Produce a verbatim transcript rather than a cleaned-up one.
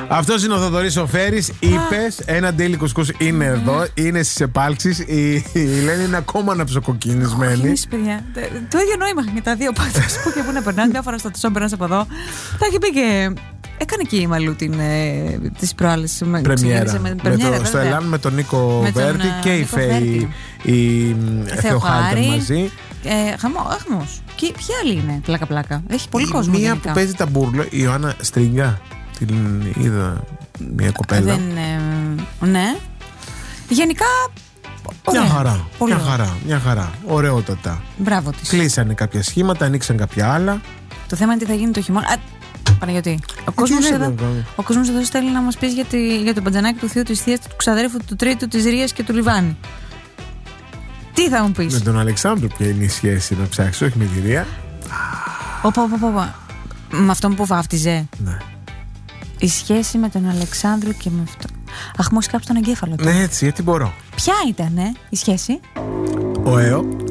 Αυτός είναι ο Θοδωρής ο Φέρης. Είπες, ένα ντέιλι κουσκούς είναι εδώ, είναι στις επάλξεις. Η, η Ελένη είναι ακόμα αναψοκοκκινισμένη. Όχι, παιδιά. Το ίδιο νόημα είχαν και τα δύο πάντως. Πού και πού να περνάνε, μια φορά στο τεσσό περνάς από εδώ. Τα έχει πει και. Έκανε και η Μαλού την, ε, τις προάλλες πρεμιέρα. Με, με το, στο Ελάν με τον Νίκο με Βέρτη τον, και η Φέη η Θεοχάρη μαζί. Ε, χαμό, χαμός. Και ποια άλλη είναι, πλάκα πλάκα. Έχει πολύ η κόσμο. Μία γενικά. Που παίζει ταμπούρλο, η Ιωάννα Στρίγκα. Την είδα μια κοπέλα. Δεν, ε, ναι. Γενικά. Ωραία. Μια χαρά. Πολύ μια χαρά. Μια χαρά. Ωραιότατα. Μπράβο της. Κλείσανε κάποια σχήματα, ανοίξαν κάποια άλλα. Το θέμα είναι τι θα γίνει το χειμώνα. Παναγιώτη, ο κόσμος εδώ, ο κόσμος εδώ θέλει να μας πεις για, τη, για το μπατζανάκι του θείου, της θείας, του ξαδέρφου, του τρίτου, της Ρίας και του Λιβάνη. Τι θα μου πεις? Με τον Αλεξάνδρου ποια είναι η σχέση, να ψάξεις, όχι με τη Ρία. Όπα, όπα, όπα. Με αυτόν που βάφτιζε. Ναι. Η σχέση με τον Αλεξάνδρου και με αυτό. Αχ, μου έχει κάψει τον εγκέφαλο του. Ναι, έτσι, γιατί μπορώ. Ποια ήταν, ε, η σχέση? Ο Έο